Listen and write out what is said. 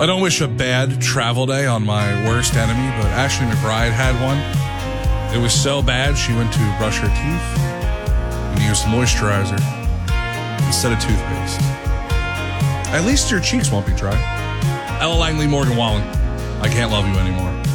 I don't wish a bad travel day on my worst enemy, but Ashley McBride had one. It was so bad she went to brush her teeth and used moisturizer instead of toothpaste. At least your cheeks won't be dry. Ella Langley, Morgan Wallen. I can't love you anymore.